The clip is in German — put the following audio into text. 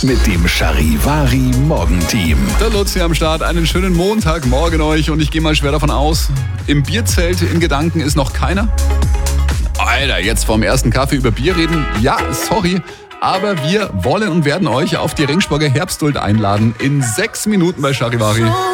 mit dem Charivari Morgenteam. Der Lutz hier am Start. Einen schönen Montagmorgen euch. Und ich gehe mal schwer davon aus, im Bierzelt in Gedanken ist noch keiner. Alter, jetzt vorm ersten Kaffee über Bier reden? Ja, sorry. Aber wir wollen und werden euch auf die Ringsburger Herbstduld einladen. In 6 Minuten bei Charivari.